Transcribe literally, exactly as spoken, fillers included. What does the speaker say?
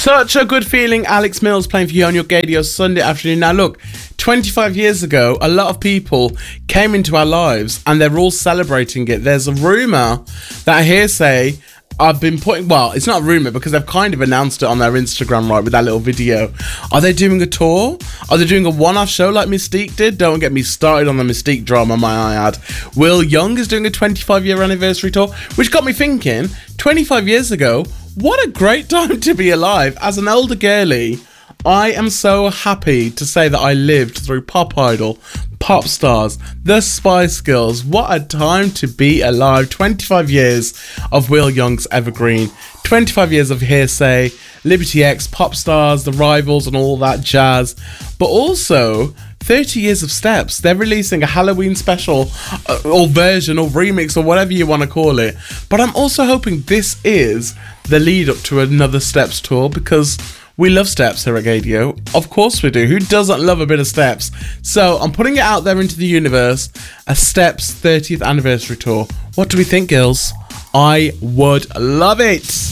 Such a good feeling. Alex Mills playing for you on your radio Sunday afternoon. Now look, twenty-five years ago, a lot of people came into our lives and they're all celebrating it. There's a rumour that Hearsay I've been putting, well, it's not a rumour because they've kind of announced it on their Instagram, right, with that little video. Are they doing a tour? Are they doing a one-off show like Mystique did? Don't get me started on the Mystique drama, my I add. Will Young is doing a twenty-five year anniversary tour, which got me thinking, twenty-five years ago, what a great time to be alive. As an older girly, I am so happy to say that I lived through Pop Idol, Pop Stars, the Spice Girls. What a time to be alive. twenty-five years of Will Young's Evergreen, twenty-five years of Hearsay, Liberty X, Pop Stars, The Rivals and all that jazz. But also thirty years of Steps. They're releasing a Halloween special uh, or version or remix or whatever you want to call it. But I'm also hoping this is the lead up to another Steps tour, because we love Steps here at Gadio. Of course we do. Who doesn't love a bit of Steps? So I'm putting it out there into the universe. A Steps thirtieth anniversary tour. What do we think, girls? I would love it.